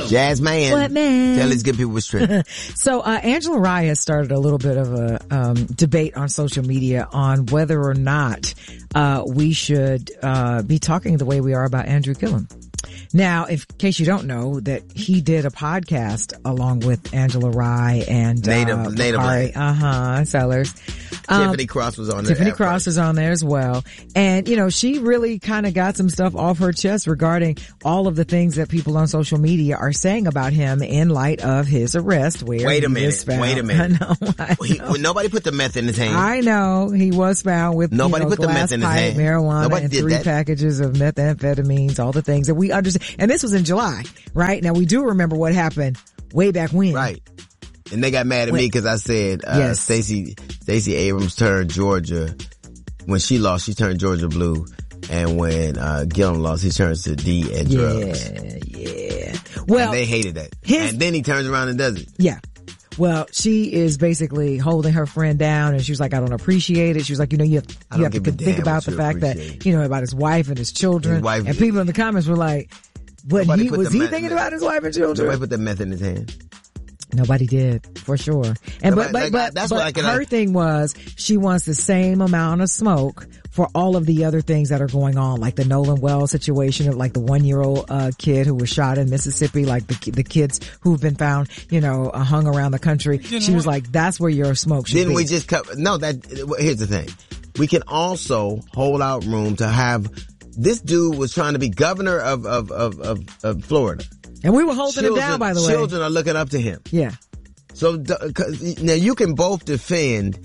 Jazz man. What man? Tell these good people what's trending. So, Angela Rye has started a little bit of a, debate on social media on whether or not, we should, be talking the way we are about Andrew Gillum. Now, in case you don't know, that he did a podcast along with Angela Rye and Native Sellers. Tiffany Cross was on there. Tiffany Cross was on there as well. And, she really kind of got some stuff off her chest regarding all of the things that people on social media are saying about him in light of his arrest. Wait a minute. I know. Nobody put the meth in his hand. I know. He was found with put the meth in his hand. Marijuana and 3 packages of methamphetamines, all the things that we understand. And this was in July, right? Now we do remember what happened way back when. Right. And they got mad at me because I said, Stacey Abrams turned Georgia, when she lost, she turned Georgia blue. And when, Gillum lost, he turns to D and drugs. Yeah. Well. And they hated that. And then he turns around and does it. Yeah. Well, she is basically holding her friend down, and she was like, I don't appreciate it. She was like, you have to think about the fact that, about his wife and his children. And people in the comments were like, was he thinking about his wife and children? Nobody put the meth in his hand. Nobody did, for sure. And but her thing was she wants the same amount of smoke for all of the other things that are going on, like the Nolan Wells situation of like the 1-year-old kid who was shot in Mississippi, like the kids who've been found, hung around the country. She was like, that's where your smoke should be. Didn't we just here's the thing. We can also hold out room to have, this dude was trying to be governor of Florida. And we were holding him down, by the way. Children are looking up to him. Yeah. So, now you can both defend,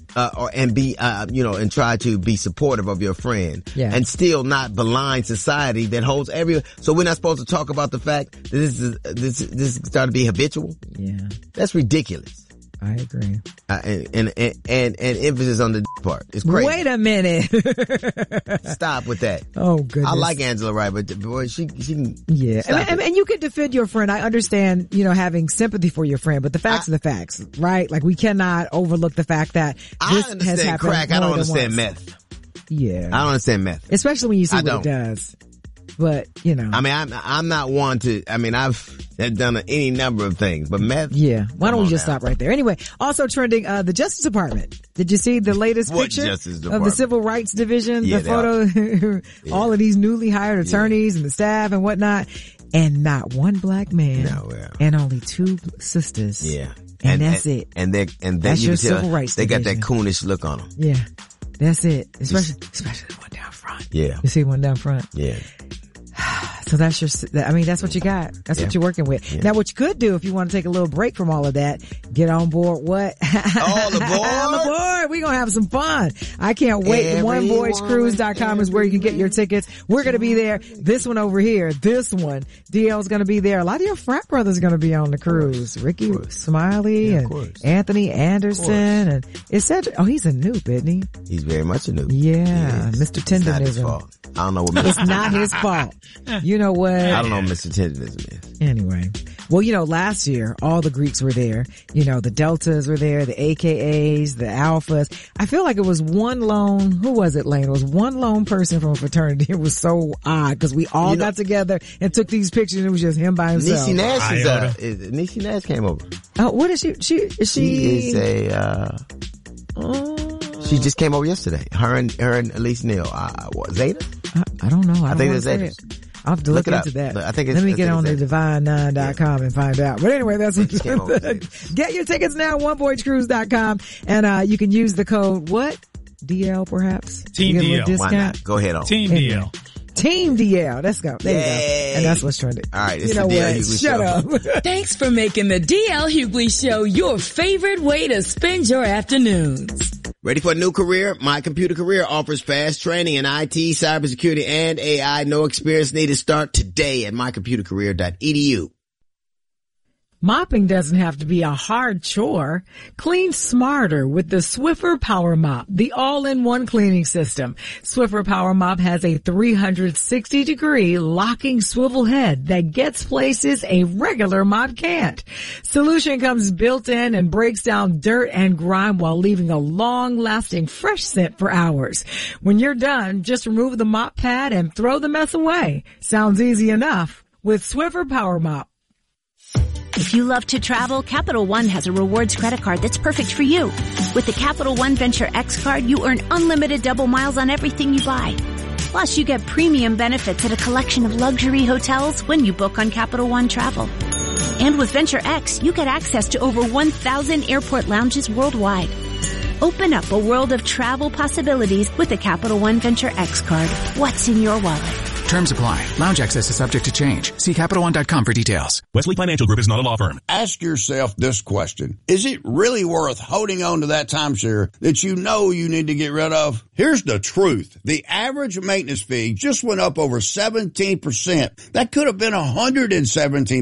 and try to be supportive of your friend. Yeah. And still not malign society that holds everyone. So we're not supposed to talk about the fact that this is starting to be habitual? Yeah. That's ridiculous. I agree. And emphasis on the part. It's crazy. Wait a minute. Stop with that. Oh, goodness. I like Angela Wright, but boy, she can. Yeah. And you can defend your friend. I understand, having sympathy for your friend, but the facts are the facts, right? Like, we cannot overlook the fact that this has happened. Crack. I don't understand meth. Yeah. I don't understand meth. Especially when you see what it does. But, I'm not one to, I've done any number of things, but meth. Yeah. Why don't we just stop right there? Anyway, also trending, the Justice Department. Did you see the latest picture of the Civil Rights Division? Yeah, the photo, all of these newly hired attorneys and the staff and whatnot. And not one black man. And only 2 sisters. Yeah. And that's it. And then that's you your can tell Civil Rights they got Division. that coonish look on them. Yeah. That's it. Especially the one down front. Yeah. You see one down front? Yeah. So that's that's what you got. That's what you're working with. Yeah. Now, what you could do if you want to take a little break from all of that, get on board what? All aboard? All aboard. We're going to have some fun. I can't wait. OneVoyageCruise.com is where you can get your tickets. We're going to be there. This one over here, DL's going to be there. A lot of your frat brothers are going to be on the cruise. Ricky Smiley and Anthony Anderson. And it's Cedric. Oh, he's a noob, isn't he? He's very much a noob. Yeah. Mr. Tenderism. It's not his fault. I don't know what It's not his fault. You know what? I don't know what Mr. Tenderism is. Anyway. Well, last year, all the Greeks were there. The Deltas were there, the AKAs, the Alphas. I feel like it was one lone, who was it, Lane? It was one lone person from a fraternity. It was so odd because we all got together and took these pictures and it was just him by himself. Niecy Nash Niecy Nash came over. Oh, what is she? She is a, she just came over yesterday. Her and Elise Neal. Zeta? I don't know. I think it's Zeta. I'll have to look into that. I think it's, Let me get on the divine9.com and find out. But anyway, that's what get your tickets now, OneVoyageCruise.com. And, you can use the code, what? DL perhaps? Team DL. Why not? Go ahead on. Team DL. Team DL. Let's go. There you go. And that's what's trending. All right. It's the DL Hughley Show. Shut up. Thanks for making the DL Hughley Show your favorite way to spend your afternoons. Ready for a new career? My Computer Career offers fast training in IT, cybersecurity, and AI. No experience needed. Start today at mycomputercareer.edu. Mopping doesn't have to be a hard chore. Clean smarter with the Swiffer Power Mop, the all-in-one cleaning system. Swiffer Power Mop has a 360-degree locking swivel head that gets places a regular mop can't. Solution comes built in and breaks down dirt and grime while leaving a long-lasting fresh scent for hours. When you're done, just remove the mop pad and throw the mess away. Sounds easy enough with Swiffer Power Mop. If you love to travel, Capital One has a rewards credit card that's perfect for you. With the Capital One Venture X card, you earn unlimited double miles on everything you buy. Plus, you get premium benefits at a collection of luxury hotels when you book on Capital One Travel. And with Venture X, you get access to over 1,000 airport lounges worldwide. Open up a world of travel possibilities with the Capital One Venture X card. What's in your wallet? Terms apply. Lounge access is subject to change. See CapitalOne.com for details. Wesley Financial Group is not a law firm. Ask yourself this question. Is it really worth holding on to that timeshare that you know you need to get rid of? Here's the truth. The average maintenance fee just went up over 17%. That could have been 117%.